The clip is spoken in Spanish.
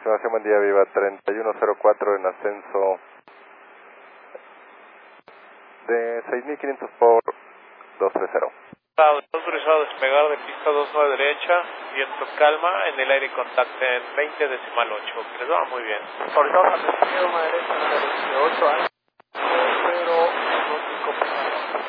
Estimación, buen día, Viva 3104 en ascenso de 6500 por 230. Autorizado a despegar de pista 29 derecha, viento calma, en el aire contacten 20 decimal 8, que les va muy bien. Autorizado a despegar 1 derecha, 8